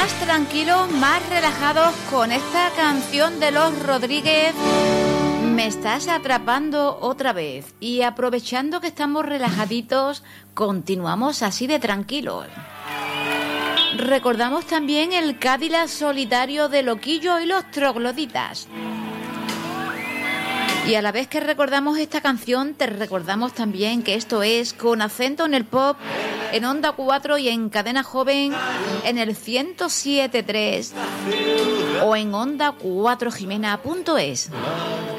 más tranquilos, más relajados con esta canción de Los Rodríguez. Me estás atrapando otra vez. Y aprovechando que estamos relajaditos, continuamos así de tranquilos. Recordamos también el Cadillac Solitario de Loquillo y los Trogloditas. Y a la vez que recordamos esta canción, te recordamos también que esto es Con Acento en el Pop, en Onda 4 y en Cadena Joven, en el 107.3 o en onda4jimena.es.